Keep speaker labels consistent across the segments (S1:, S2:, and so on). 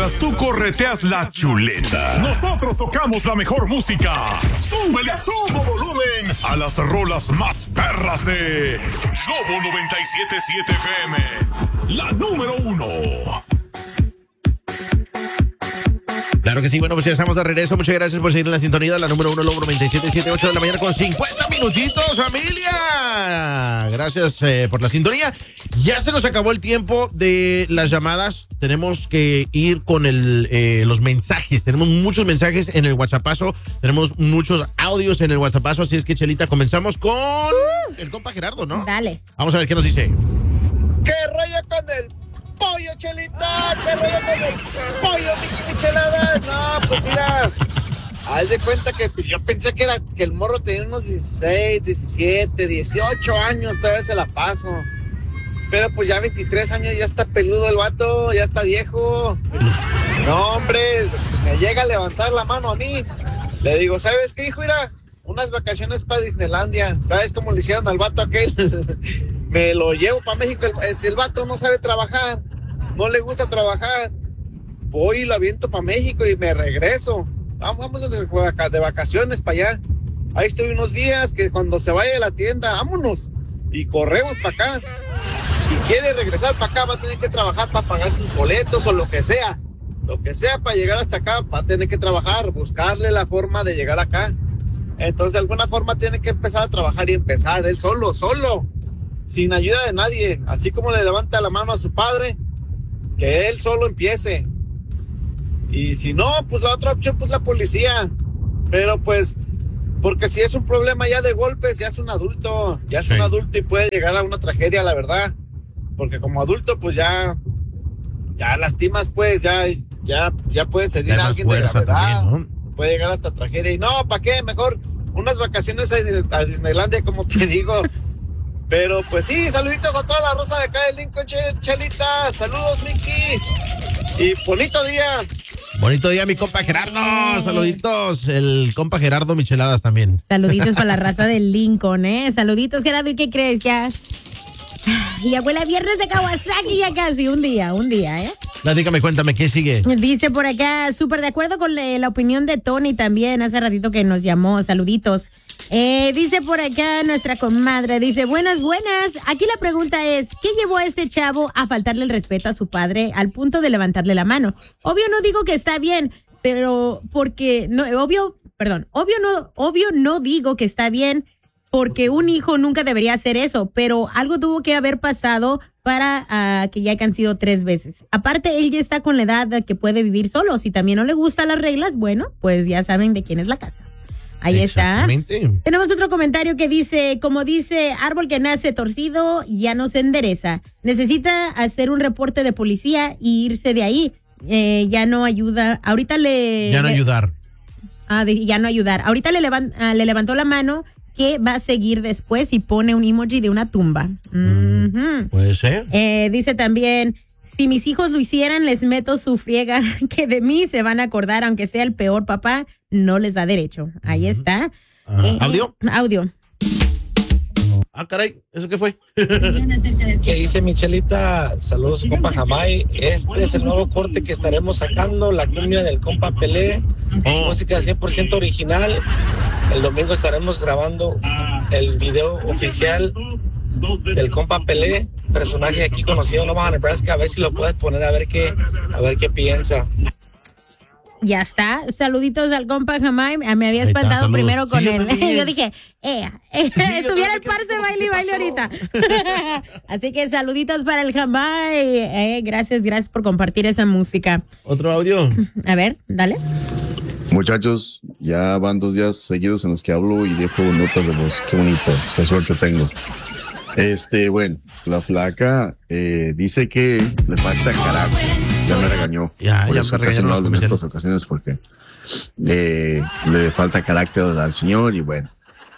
S1: mientras tú correteas la chuleta. Nosotros tocamos la mejor música. Súbele a todo volumen a las rolas más perras de Globo 97.7 FM. La número 1.
S2: Claro que sí, bueno, pues ya estamos de regreso. Muchas gracias por seguir en la sintonía de la número 1, Lobo 97.7, 8 de la mañana con 50 minutitos, familia. Gracias por la sintonía. Ya se nos acabó el tiempo de las llamadas. Tenemos que ir con los mensajes. Tenemos muchos mensajes en el WhatsAppazo. Tenemos muchos audios en el WhatsAppazo. Así es que, Chelita, comenzamos con el compa Gerardo, ¿no?
S3: Dale.
S2: Vamos a ver qué nos dice.
S4: ¿Qué rollo con el pollo, Chelita? ¿Qué rollo con el pollo, Micheladas? No, pues mira, haz de cuenta que yo pensé que el morro tenía unos 16, 17, 18 años, todavía se la paso. Pero pues ya 23 años, ya está peludo el vato, ya está viejo. No, hombre, me llega a levantar la mano a mí. Le digo, ¿sabes qué, hijo? Mira, unas vacaciones para Disneylandia. ¿Sabes cómo le hicieron al vato aquel? Me lo llevo para México. Si el vato no sabe trabajar, no le gusta trabajar, voy y lo aviento para México y me regreso. Vamos de vacaciones para allá. Ahí estoy unos días, que cuando se vaya a la tienda, vámonos. Y corremos para acá. Si quiere regresar para acá, va a tener que trabajar para pagar sus boletos o lo que sea. Lo que sea para llegar hasta acá, va a tener que trabajar, buscarle la forma de llegar acá. Entonces, de alguna forma, tiene que empezar a trabajar y empezar él solo, sin ayuda de nadie. Así como le levanta la mano a su padre, que él solo empiece. Y si no, pues la otra opción, pues la policía. Pero pues, porque si es un problema ya de golpes, ya es un adulto. Ya es un adulto y puede llegar a una tragedia, la verdad. Porque como adulto, pues ya lastimas, pues, ya puede salir a alguien de gravedad. También, ¿no? Puede llegar hasta tragedia. Y no, ¿para qué? Mejor unas vacaciones a Disneylandia, como te digo. Pero pues sí, saluditos a toda la rosa de acá del Lincoln, Chelita. Saludos, Miki. Y bonito día.
S2: Bonito día, mi compa Gerardo. Saluditos. El compa Gerardo Micheladas también.
S3: Saluditos para la raza del Lincoln, ¿eh? Saluditos, Gerardo. ¿Y qué crees? Ya huele viernes de Kawasaki, ya casi. Un día, ¿eh?
S2: Platícame, cuéntame, ¿qué sigue?
S3: Dice por acá, súper de acuerdo con la opinión de Tony también, hace ratito que nos llamó. Saluditos. Dice por acá nuestra comadre, dice, buenas. Aquí la pregunta es, ¿qué llevó a este chavo a faltarle el respeto a su padre al punto de levantarle la mano? Obvio no digo que está bien, pero porque, obvio no digo que está bien, porque un hijo nunca debería hacer eso, pero algo tuvo que haber pasado para que ya hayan sido 3 veces. Aparte, él ya está con la edad de que puede vivir solo. Si también no le gustan las reglas, bueno, pues ya saben de quién es la casa. Ahí está. Tenemos otro comentario que dice, como dice, árbol que nace torcido ya no se endereza. Necesita hacer un reporte de policía y irse de ahí. Ya no ayuda. Ahorita
S2: Ya no ayudar.
S3: Ya no ayudar. Ahorita le levantó la mano. ¿Qué va a seguir después? Y pone un emoji de una tumba.
S2: Puede ser.
S3: Dice también, si mis hijos lo hicieran, les meto su friega, que de mí se van a acordar, aunque sea el peor papá, no les da derecho. Ahí está.
S2: ¿Audio?
S3: Audio.
S2: Ah, caray, ¿eso qué fue?
S5: ¿Qué dice Michelita? Saludos, compa Jamay. Este es el nuevo corte que estaremos sacando, la cumbia del compa Pelé, música 100% original. El domingo estaremos grabando el video oficial del compa Pelé, personaje aquí conocido en Omaha, Nebraska. A ver si lo puedes poner, a ver qué piensa.
S3: Ya está. Saluditos al compa Jamay. Me había espantado primero con él. Yo dije, estuviera el parce baile ahorita. Así que saluditos para el Jamay. Gracias por compartir esa música.
S2: ¿Otro audio?
S3: A ver, dale.
S6: Muchachos, ya van 2 días seguidos en los que hablo y dejo notas de voz. Qué bonito, qué suerte tengo. Bueno, la flaca dice que le falta carácter. Ya me regañó.
S2: Ya me
S6: regañó en estas ocasiones porque le falta carácter al señor y bueno.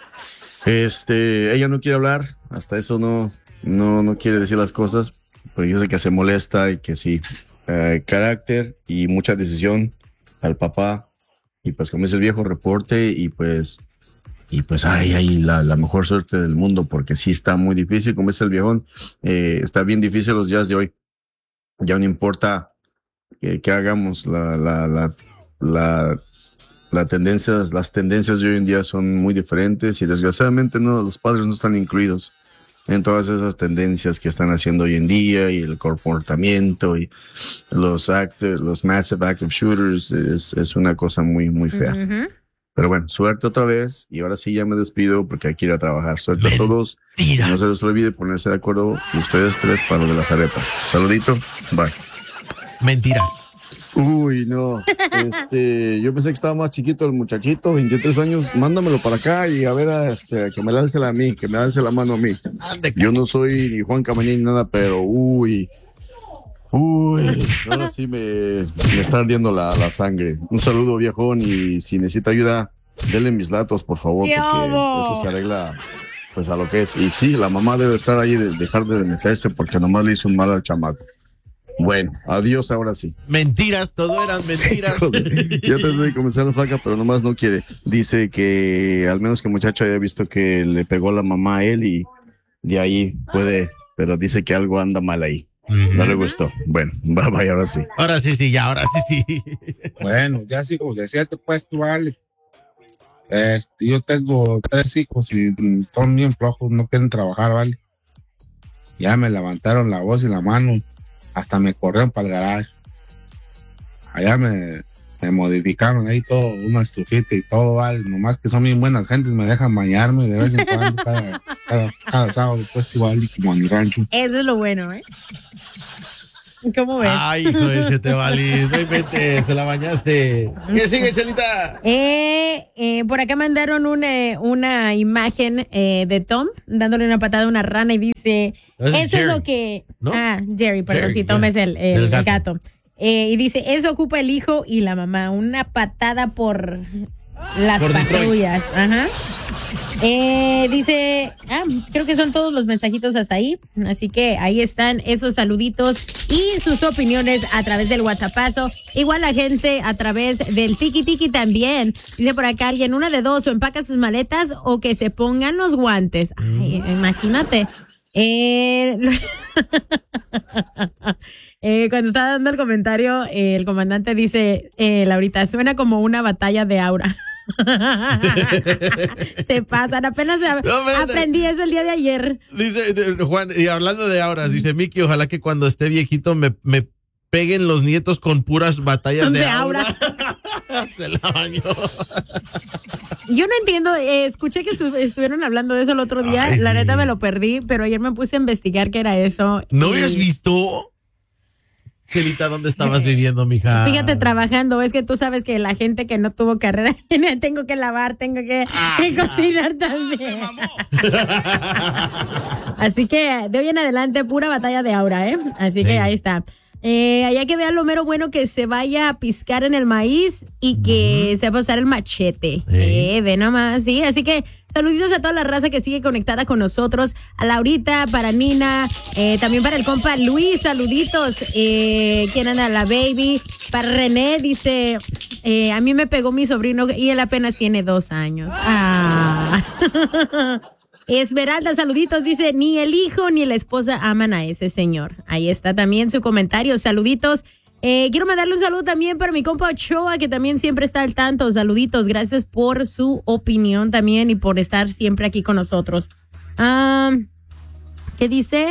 S6: Ella no quiere hablar, hasta eso no quiere decir las cosas, pero yo sé que se molesta y que sí. Carácter y mucha decisión al papá. Y pues como dice el viejo, reporte y pues hay la mejor suerte del mundo, porque sí está muy difícil, como dice el viejón, está bien difícil los días de hoy. Ya no importa que hagamos. Las tendencias de hoy en día son muy diferentes y desgraciadamente los padres no están incluidos en todas esas tendencias que están haciendo hoy en día, y el comportamiento y los massive active shooters es una cosa muy, muy fea.
S3: Ujú.
S6: Pero bueno, suerte otra vez, y ahora sí ya me despido porque hay que ir a trabajar. Suerte a todos. No se les olvide ponerse de acuerdo ustedes tres para lo de las arepas. Saludito, bye.
S2: Mentiras.
S6: Uy, no. Yo pensé que estaba más chiquito el muchachito, 23 años. Mándamelo para acá y a ver, que me lance a mí, que me lance la mano a mí. Yo no soy ni Juan Camaní ni nada, pero uy, ahora sí me está ardiendo la sangre. Un saludo, viejón, y si necesita ayuda, denle mis datos, por favor, porque eso se arregla pues a lo que es. Y sí, la mamá debe estar ahí, dejar de meterse porque nomás le hizo un mal al chamaco. Bueno, adiós ahora sí.
S2: Mentiras, todo eran mentiras.
S6: Ya traté de comenzar la flaca, pero nomás no quiere. Dice que al menos que el muchacho haya visto que le pegó la mamá a él y de ahí puede, pero dice que algo anda mal ahí. No le gustó. Bueno, bye, ahora sí.
S2: Ahora sí.
S7: Bueno, ya sí, como decía, pues tú, vale. Yo tengo 3 hijos y son bien flojos, no quieren trabajar, ¿vale? Ya me levantaron la voz y la mano. Hasta me corrieron para el garage. Allá me modificaron ahí todo, una estufita y todo, ¿vale? Nomás que son bien buenas gentes, me dejan bañarme de vez en cuando, cada sábado, pues, ¿vale? Como en mi rancho.
S3: Eso es lo bueno, ¿eh? ¿Cómo ves?
S2: Ay, hijo de che, te valís. No inventes, te la bañaste. ¿Qué sigue, Chelita?
S3: Por acá mandaron una imagen de Tom dándole una patada a una rana y dice, eso es lo que...
S2: ¿No?
S3: Jerry, perdón, sí, Tom es el gato. Y dice, eso ocupa el hijo y la mamá, una patada por las patrullas. Ajá. Dice, creo que son todos los mensajitos hasta ahí, así que ahí están esos saluditos y sus opiniones a través del WhatsAppazo. Igual la gente a través del Tiki Tiki también. Dice por acá alguien, una de dos, o empaca sus maletas o que se pongan los guantes. Ay, imagínate. Cuando estaba dando el comentario, el comandante dice, Laurita, suena como una batalla de aura. Se pasan, apenas aprendí eso el día de ayer.
S2: Dice Juan, y hablando de auras, dice Miki, ojalá que cuando esté viejito me peguen los nietos con puras batallas de aura. Se la bañó.
S3: Yo no entiendo, escuché que estuvieron hablando de eso el otro día. Ay, la neta me lo perdí, pero ayer me puse a investigar qué era eso.
S2: ¿No habías visto? Chelita, ¿dónde estabas viviendo, mija?
S3: Fíjate, trabajando. Es que tú sabes que la gente que no tuvo carrera, tengo que lavar, tengo que cocinar también. Así que de hoy en adelante, pura batalla de aura, ¿eh? Así que ahí está. Allá que vea lo mero bueno, que se vaya a piscar en el maíz y que sepa usar el machete. Ve nomás, sí. Así que saluditos a toda la raza que sigue conectada con nosotros. A Laurita, para Nina, también para el compa Luis, saluditos. ¿Quién anda? La baby. Para René, dice, a mí me pegó mi sobrino y él apenas tiene 2 años. Esmeralda, saluditos, dice, ni el hijo ni la esposa aman a ese señor. Ahí está también su comentario, saluditos. Quiero mandarle un saludo también para mi compa Ochoa, que también siempre está al tanto. Saluditos, gracias por su opinión también y por estar siempre aquí con nosotros. ¿Qué dice?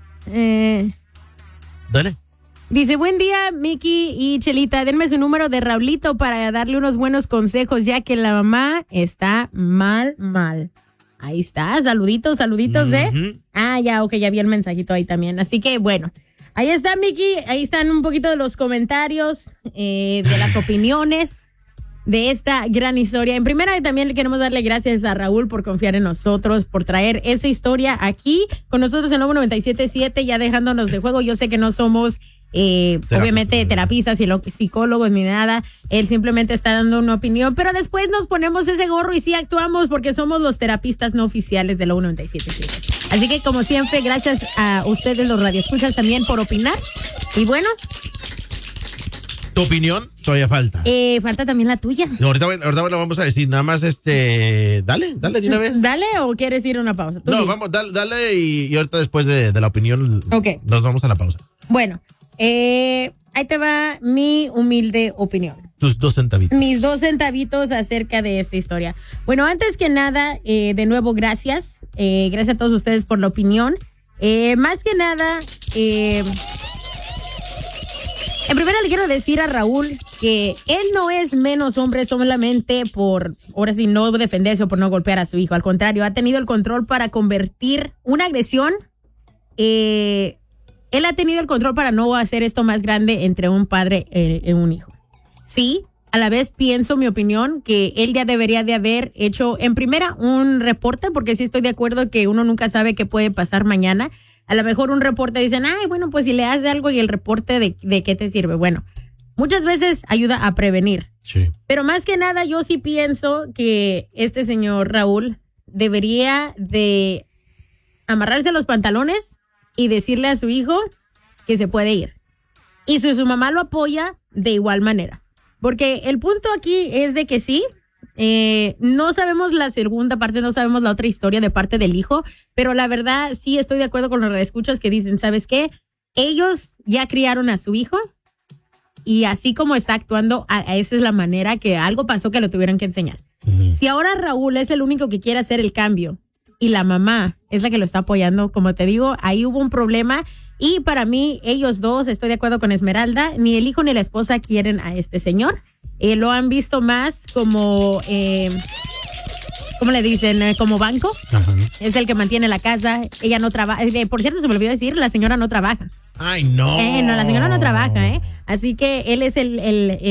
S2: Dale.
S3: Dice, buen día, Miki y Chelita, denme su número de Raulito para darle unos buenos consejos, ya que la mamá está mal. Ahí está, saluditos, ¿eh? Ya, ok, ya vi el mensajito ahí también. Así que, bueno, ahí está, Miki. Ahí están un poquito de los comentarios, de las opiniones de esta gran historia. En primera, también le queremos darle gracias a Raúl por confiar en nosotros, por traer esa historia aquí con nosotros en Lobo 97.7, ya dejándonos de juego. Yo sé que no somos... obviamente terapistas y psicólogos ni nada, él simplemente está dando una opinión, pero después nos ponemos ese gorro y sí actuamos porque somos los terapistas no oficiales de la 197.7. Así que como siempre, gracias a ustedes los radioescuchas también por opinar. Y bueno,
S2: ¿tu opinión? Todavía falta.
S3: Falta también la tuya.
S2: No, ahorita la vamos a decir, nada más dale de una vez.
S3: ¿Dale o quieres ir a una pausa?
S2: No, vamos, dale y ahorita después de la opinión
S3: okay,
S2: nos vamos a la pausa.
S3: Bueno, ahí te va mi humilde opinión.
S2: Tus 2 centavitos.
S3: Mis 2 centavitos acerca de esta historia. Bueno, antes que nada, de nuevo, gracias. Gracias a todos ustedes por la opinión. Más que nada, en primera le quiero decir a Raúl que él no es menos hombre solamente por, ahora sí, no defenderse o por no golpear a su hijo. Al contrario, ha tenido el control para convertir una agresión. Él ha tenido el control para no hacer esto más grande entre un padre y un hijo. Sí, a la vez pienso, mi opinión, que él ya debería de haber hecho en primera un reporte, porque sí estoy de acuerdo que uno nunca sabe qué puede pasar mañana. A lo mejor un reporte dicen, ay, bueno, pues si le haces algo y el reporte de qué te sirve. Bueno, muchas veces ayuda a prevenir.
S2: Sí.
S3: Pero más que nada yo sí pienso que este señor Raúl debería de amarrarse los pantalones y decirle a su hijo que se puede ir. Y si su mamá lo apoya, de igual manera. Porque el punto aquí es de que sí, no sabemos la segunda parte, no sabemos la otra historia de parte del hijo, pero la verdad sí estoy de acuerdo con los escuchas que dicen, ¿sabes qué? Ellos ya criaron a su hijo y así como está actuando, esa es la manera que algo pasó que lo tuvieron que enseñar. Uh-huh. Si ahora Raúl es el único que quiere hacer el cambio y la mamá es la que lo está apoyando, como te digo, ahí hubo un problema. Y para mí, ellos dos, estoy de acuerdo con Esmeralda, ni el hijo ni la esposa quieren a este señor. Lo han visto más como, ¿cómo le dicen? Como banco. Ajá. Es el que mantiene la casa. Ella no trabaja. Por cierto, se me olvidó decir, la señora no trabaja.
S2: ¡Ay, no!
S3: No, la señora no trabaja, ¿eh? Así que él es el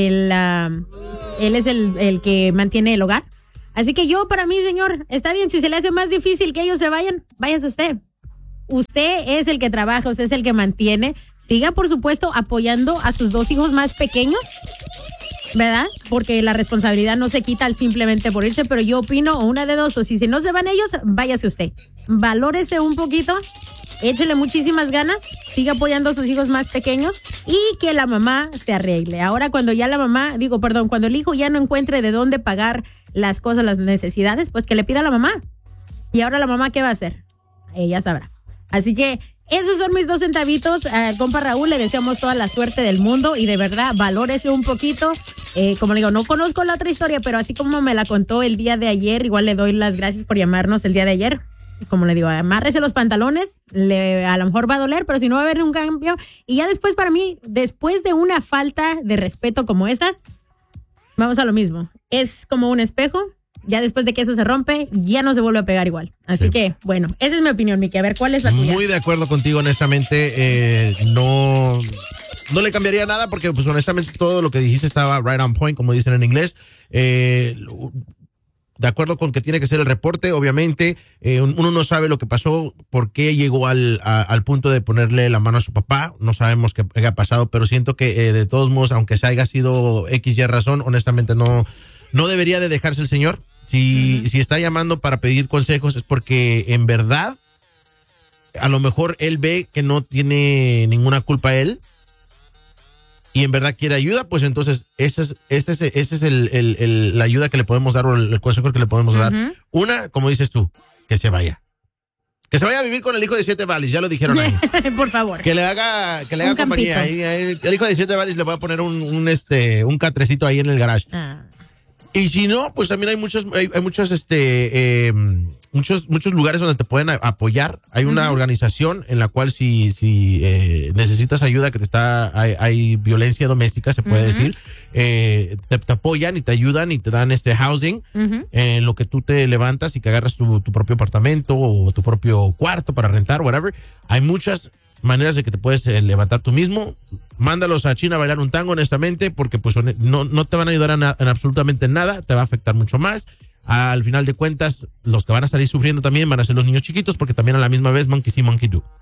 S3: que mantiene el hogar. Así que yo, para mí, señor, está bien, si se le hace más difícil que ellos se vayan, váyase usted. Usted es el que trabaja, usted es el que mantiene. Siga, por supuesto, apoyando a sus 2 hijos más pequeños, ¿verdad? Porque la responsabilidad no se quita al simplemente por irse, pero yo opino una de dos, o si no se van ellos, váyase usted. Valórese un poquito, échele muchísimas ganas, siga apoyando a sus hijos más pequeños y que la mamá se arregle. Ahora cuando ya la mamá, cuando el hijo ya no encuentre de dónde pagar las cosas, las necesidades, pues que le pida a la mamá. Y ahora la mamá, ¿qué va a hacer? Ella sabrá. Así que esos son mis 2 centavitos. Compa Raúl, le deseamos toda la suerte del mundo y de verdad, valórese un poquito. Como le digo, no conozco la otra historia, pero así como me la contó el día de ayer, igual le doy las gracias por llamarnos el día de ayer. Como le digo, amárrese los pantalones, a lo mejor va a doler, pero si no va a haber un cambio. Y ya después, para mí, después de una falta de respeto como esas, vamos a lo mismo. Es como un espejo. Ya después de que eso se rompe, ya no se vuelve a pegar igual. Así que, bueno, esa es mi opinión, Miki. A ver, ¿cuál es la tuya?
S2: Muy de acuerdo contigo, honestamente. No le cambiaría nada porque, pues, honestamente, todo lo que dijiste estaba right on point, como dicen en inglés. De acuerdo con que tiene que ser el reporte, obviamente. Uno no sabe lo que pasó, por qué llegó al punto de ponerle la mano a su papá. No sabemos qué ha pasado, pero siento que, de todos modos, aunque se haya sido X y razón, honestamente no debería de dejarse el señor. Si está llamando para pedir consejos es porque en verdad a lo mejor él ve que no tiene ninguna culpa él y en verdad quiere ayuda, pues entonces esa es la ayuda que le podemos dar o el consejo que le podemos dar. Una, como dices tú, que se vaya. Que se vaya a vivir con el hijo de 7 Valleys, ya lo dijeron ahí.
S3: Por favor.
S2: Que le haga compañía. Ahí, el hijo de 7 Valleys le va a poner un catrecito ahí en el garage. Y si no, pues también hay muchos lugares donde te pueden apoyar. Hay una organización en la cual si necesitas ayuda, que hay violencia doméstica, se puede decir, te apoyan y te ayudan y te dan housing en lo que tú te levantas y que agarras tu propio apartamento o tu propio cuarto para rentar, whatever. Hay muchas maneras de que te puedes levantar tú mismo. Mándalos a China a bailar un tango, honestamente, porque pues no te van a ayudar en absolutamente nada, te va a afectar mucho más. Al final de cuentas, los que van a salir sufriendo también van a ser los niños chiquitos, porque también a la misma vez monkey see, monkey do.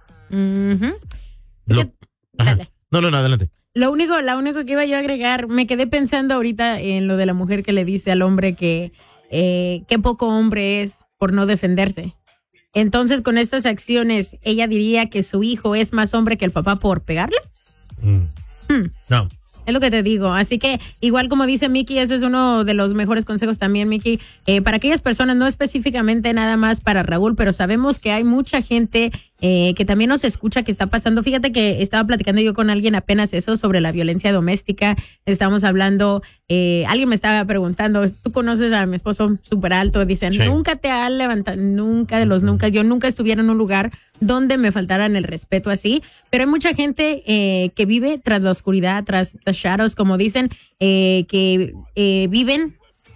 S2: No, adelante.
S3: Lo único que iba yo a agregar, me quedé pensando ahorita en lo de la mujer que le dice al hombre que qué poco hombre es por no defenderse. Entonces, con estas acciones, ¿ella diría que su hijo es más hombre que el papá por pegarle?
S2: No.
S3: Es lo que te digo. Así que, igual como dice Miki, ese es uno de los mejores consejos también, Miki. Para aquellas personas, no específicamente nada más para Raúl, pero sabemos que hay mucha gente que también nos escucha, que está pasando. Fíjate que estaba platicando yo con alguien apenas eso sobre la violencia doméstica. Estábamos hablando, alguien me estaba preguntando, tú conoces a mi esposo súper alto, dicen,
S2: Sí.
S3: nunca te ha levantado, nunca de los nunca, yo nunca estuviera en un lugar donde me faltaran el respeto así, pero hay mucha gente que vive tras la oscuridad, tras the shadows, como dicen, que viven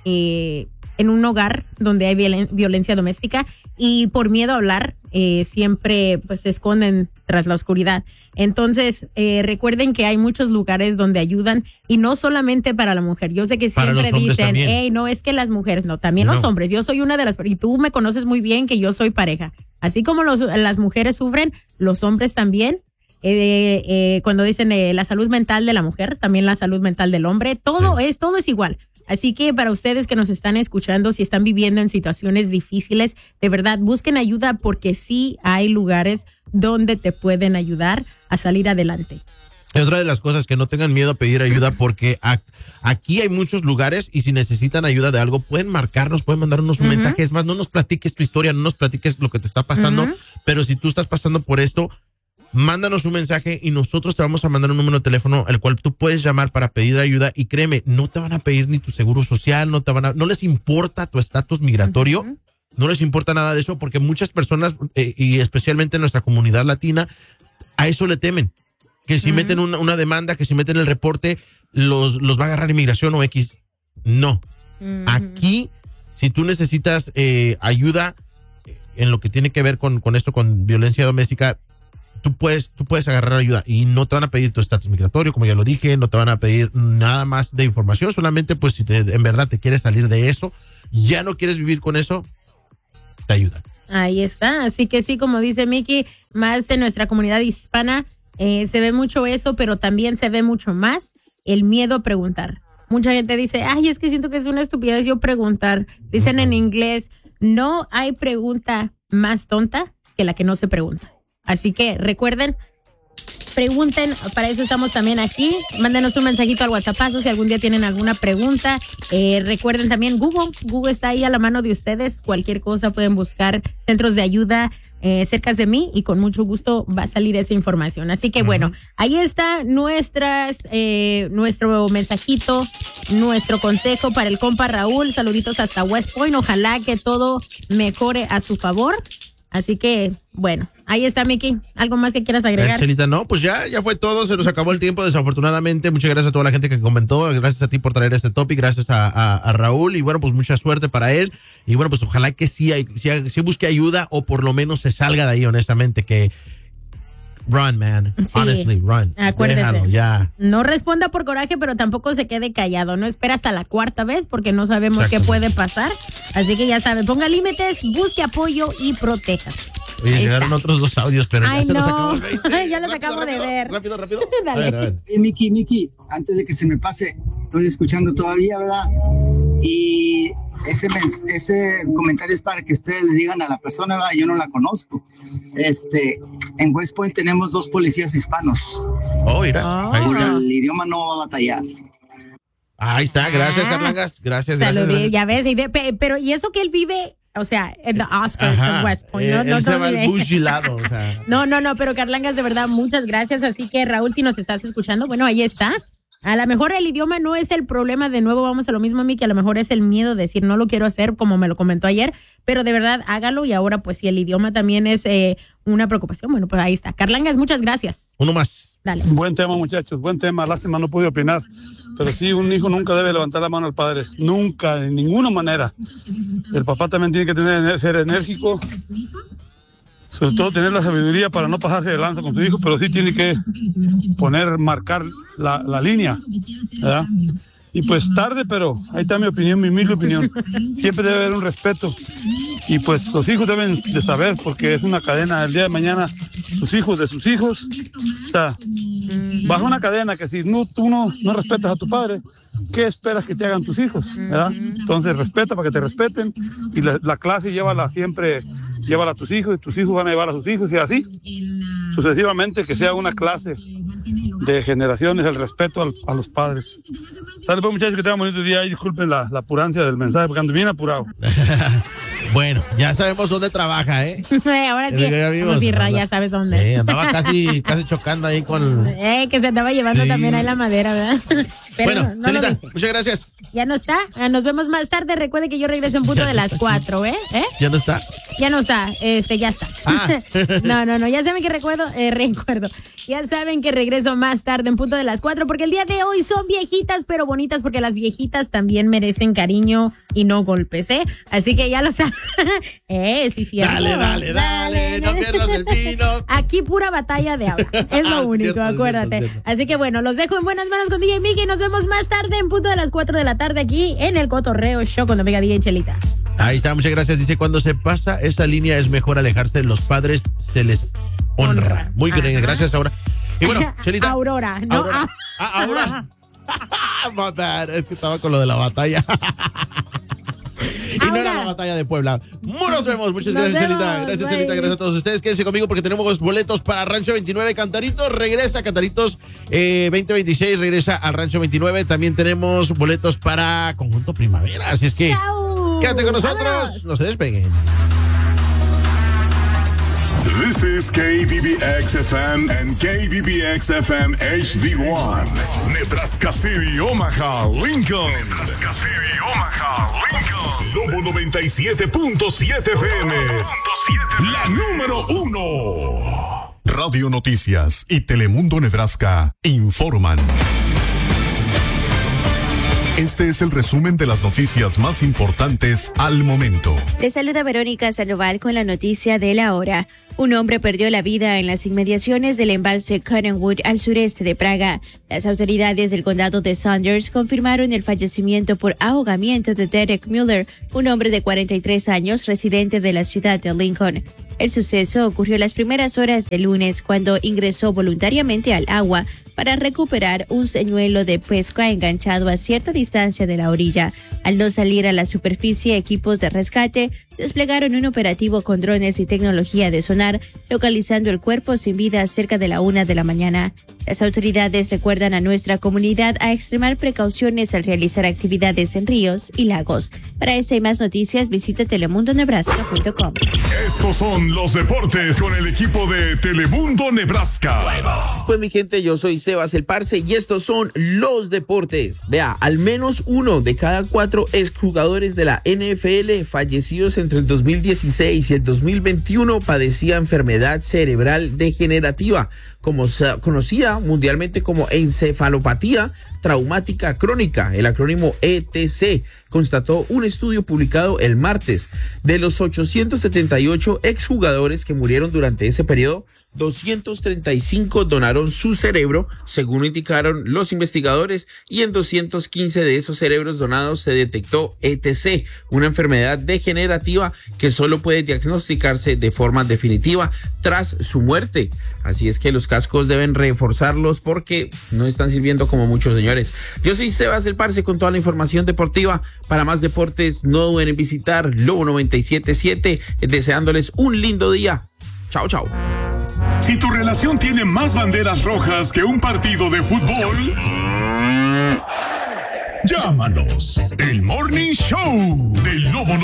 S3: en un hogar donde hay violencia doméstica y por miedo a hablar siempre pues se esconden tras la oscuridad. Entonces recuerden que hay muchos lugares donde ayudan y no solamente para la mujer. Yo sé que
S2: Para
S3: siempre
S2: los hombres
S3: dicen,
S2: también.
S3: hey, no es que las mujeres, no, también los
S2: No.
S3: hombres. Yo soy una de las, y tú me conoces muy bien que yo soy pareja. Así como las mujeres sufren, los hombres también. Cuando dicen la salud mental de la mujer, también la salud mental del hombre, todo es igual. Así que para ustedes que nos están escuchando, si están viviendo en situaciones difíciles, de verdad, busquen ayuda porque sí hay lugares donde te pueden ayudar a salir adelante.
S2: Y otra de las cosas, que no tengan miedo a pedir ayuda, porque aquí hay muchos lugares y si necesitan ayuda de algo, pueden marcarnos, pueden mandarnos un mensaje. Es más, no nos platiques tu historia, no nos platiques lo que te está pasando, pero si tú estás pasando por esto, mándanos un mensaje y nosotros te vamos a mandar un número de teléfono al cual tú puedes llamar para pedir ayuda y créeme, no te van a pedir ni tu seguro social, no les importa tu estatus migratorio, no les importa nada de eso porque muchas personas y especialmente en nuestra comunidad latina a eso le temen, que si meten una demanda, que si meten el reporte los va a agarrar inmigración o X. No, aquí si tú necesitas ayuda en lo que tiene que ver con esto, con violencia doméstica, tú puedes agarrar ayuda y no te van a pedir tu estatus migratorio, como ya lo dije, no te van a pedir nada más de información, solamente pues si en verdad te quieres salir de eso, ya no quieres vivir con eso, te ayudan.
S3: Ahí está, así que sí, como dice Miki, más en nuestra comunidad hispana se ve mucho eso, pero también se ve mucho más el miedo a preguntar. Mucha gente dice, ay, es que siento que es una estupidez yo preguntar. Dicen en inglés, no hay pregunta más tonta que la que no se pregunta. Así que recuerden, pregunten, para eso estamos también aquí. Mándenos un mensajito al WhatsApp si algún día tienen alguna pregunta. Recuerden también Google está ahí a la mano de ustedes. Cualquier cosa pueden buscar centros de ayuda cerca de mí y con mucho gusto va a salir esa información. Así que bueno, ahí está nuestro mensajito, nuestro consejo para el compa Raúl. Saluditos hasta West Point. Ojalá que todo mejore a su favor. Así que, bueno, ahí está, Miki. ¿Algo más que quieras agregar?
S2: Chelita, no, pues ya fue todo, se nos acabó el tiempo, desafortunadamente. Muchas gracias a toda la gente que comentó, gracias a ti por traer este topic, gracias a Raúl, y bueno, pues mucha suerte para él, y bueno, pues ojalá que sí busque ayuda, o por lo menos se salga de ahí, honestamente, que run, man,
S3: Sí.
S2: honestly, run.
S3: Acuérdese.
S2: Déjalo, ya.
S3: No responda por coraje, pero tampoco se quede callado. No espera hasta la cuarta vez porque no sabemos qué
S2: Exacto.
S3: puede pasar. Así que ya sabe, ponga límites, busque apoyo y protéjase.
S2: Oye,
S3: Ahí
S2: llegaron
S3: está.
S2: otros 2 audios, pero
S3: Ay,
S2: ya se nos
S3: no.
S2: acabó el 20.
S3: Ya los acabo de ver.
S2: Rápido.
S3: Dale.
S2: A ver.
S8: Miki, antes de que se me pase, estoy escuchando todavía, ¿verdad? Y ese comentario es para que ustedes le digan a la persona, ¿verdad? Yo no la conozco. En West Point tenemos 2 policías hispanos.
S2: Oh, mira, ahí
S8: Por
S2: está.
S8: el idioma no va a batallar.
S2: Ahí está, gracias,
S3: Ah.
S2: Carlangas, gracias.
S3: Saludí, ya ves. Pero, ¿y eso que él vive? O sea, en the Oscars
S2: Ajá.
S3: en West Point.
S2: Él se va al
S3: vive.
S2: bougie lado, o sea.
S3: No, pero Carlangas, de verdad, muchas gracias. Así que, Raúl, si nos estás escuchando, bueno, ahí está. A lo mejor el idioma no es el problema, de nuevo vamos a lo mismo, Miki, a lo mejor es el miedo de decir no lo quiero hacer, como me lo comentó ayer, pero de verdad hágalo, y ahora pues si el idioma también es una preocupación, bueno, pues ahí está. Carlangas, muchas gracias.
S2: Uno más.
S3: Dale.
S9: Buen tema, muchachos, buen tema. Lástima, no pude opinar. Pero sí, un hijo nunca debe levantar la mano al padre. Nunca, de ninguna manera. El papá también tiene que ser enérgico. Sobre todo tener la sabiduría para no pasarse de lanza con su hijo, pero sí tiene que marcar la línea, ¿verdad? Y pues tarde, pero ahí está mi opinión, mi humilde opinión. Siempre debe haber un respeto. Y pues los hijos deben de saber, porque es una cadena. El día de mañana, sus hijos de sus hijos. O sea, bajo una cadena que si tú no respetas a tu padre, ¿qué esperas que te hagan tus hijos? ¿Verdad? Entonces respeta para que te respeten. Y la clase llévala a tus hijos, y tus hijos van a llevar a sus hijos, y así sucesivamente, que sea una clase de generaciones el respeto a los padres. Sale pues, muchachos, que tengan un bonito día, y disculpen la apurancia del mensaje porque ando bien apurado.
S2: Bueno, ya sabemos dónde trabaja, ¿eh?
S3: Ahora sí,
S2: Ya vimos,
S3: como si ya sabes dónde.
S2: Andaba casi chocando ahí con...
S3: Que se andaba llevando también ahí la madera, ¿verdad? Pero
S2: bueno,
S3: no lo dice.
S2: muchas gracias.
S3: Ya no está. Nos vemos más tarde. Recuerde que yo regreso en punto de las 4, ¿eh?
S2: ¿Ya no está?
S3: Ya no está. Ya está. No. Ya saben que recuerdo. Ya saben que regreso más tarde en punto de las 4 porque el día de hoy son viejitas pero bonitas porque las viejitas también merecen cariño y no golpes, ¿eh? Así que ya lo saben. Sí, sí.
S2: Dale, no pierdas el vino.
S3: Aquí pura batalla de habla. Es lo único, acuérdate.
S2: Cierto.
S3: Así que bueno, los dejo en buenas manos con DJ Miki. Nos vemos más tarde en punto de las 4 de la tarde aquí en el Cotorreo Show con Omega DJ Chelita.
S2: Ahí está, muchas gracias. Dice, cuando se pasa esa línea es mejor alejarse. Los padres se les honra. Muy bien, gracias, Aurora. Y bueno, Chelita.
S3: Aurora, ¿no?
S2: Aurora. Es que estaba con lo de la batalla. Y no era la batalla de Puebla. Nos vemos. Muchas gracias, Chelita. Gracias, Chelita. Gracias a todos ustedes. Quédense conmigo porque tenemos boletos para Rancho 29. Cantaritos regresa. Cantaritos 2026 regresa al Rancho 29. También tenemos boletos para Conjunto Primavera. Así es que quédate con nosotros. ¡Vámonos! No se despeguen.
S1: This is KBBX-FM and KBBX-FM HD1. Nebraska City, Omaha, Lincoln. Nebraska City, Omaha, Lincoln. Lobo 97.7 FM. La número 1. Radio Noticias y Telemundo Nebraska informan. Este es el resumen de las noticias más importantes al momento.
S10: Les saluda Verónica Sandoval con la noticia de la hora. Un hombre perdió la vida en las inmediaciones del embalse Cottonwood al sureste de Praga. Las autoridades del condado de Saunders confirmaron el fallecimiento por ahogamiento de Derek Mueller, un hombre de 43 años residente de la ciudad de Lincoln. El suceso ocurrió las primeras horas del lunes cuando ingresó voluntariamente al agua para recuperar un señuelo de pesca enganchado a cierta distancia de la orilla. Al no salir a la superficie, equipos de rescate desplegaron un operativo con drones y tecnología de sonar, localizando el cuerpo sin vida cerca de la 1 de la mañana. Las autoridades recuerdan a nuestra comunidad a extremar precauciones al realizar actividades en ríos y lagos. Para esta y más noticias, visita telemundonebraska.com.
S1: Estos son los deportes con el equipo de Telemundo Nebraska.
S11: Pues mi gente, yo soy Sebas el Parce y estos son los deportes. Vea, al menos 1 de cada 4 exjugadores de la NFL fallecidos entre el 2016 y el 2021 padecía enfermedad cerebral degenerativa, conocida mundialmente como encefalopatía traumática crónica, el acrónimo ETC, constató un estudio publicado el martes. De los 878 exjugadores que murieron durante ese periodo, 235 donaron su cerebro, según indicaron los investigadores, y en 215 de esos cerebros donados se detectó ETC, una enfermedad degenerativa que solo puede diagnosticarse de forma definitiva tras su muerte. Así es que los cascos deben reforzarlos porque no están sirviendo como muchos, señores. Yo soy Sebas el Parce con toda la información deportiva. Para más deportes, no duden en visitar Lobo 97.7, deseándoles un lindo día. Chao, chao.
S1: Si tu relación tiene más banderas rojas que un partido de fútbol, llámanos. El Morning Show del Lobo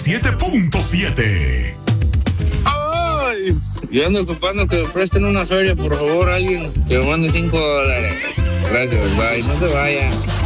S1: 97.7.
S12: ¡Ay! Yo ando ocupando que me presten una feria, por favor, alguien que me mande $5. Gracias, bye. No se vaya.